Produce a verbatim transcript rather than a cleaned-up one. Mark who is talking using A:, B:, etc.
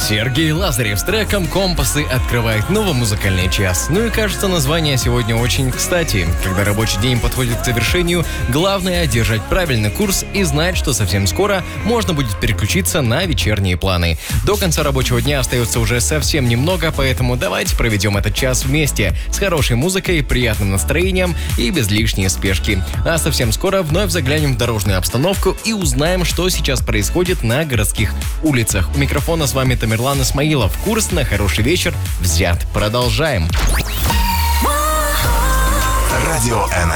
A: Сергей Лазарев с треком «Компасы» открывает новый музыкальный час. Ну и кажется, название сегодня очень кстати. Когда рабочий день подходит к завершению, главное — держать правильный курс и знать, что совсем скоро можно будет переключиться на вечерние планы. До конца рабочего дня остается уже совсем немного, поэтому давайте проведем этот час вместе с хорошей музыкой, приятным настроением и без лишней спешки. А совсем скоро вновь заглянем в дорожную обстановку и узнаем, что сейчас происходит на городских улицах. У микрофона с вами Тамерлан Исмаилов. Курс на хороший вечер взят. Продолжаем.
B: Радио Н.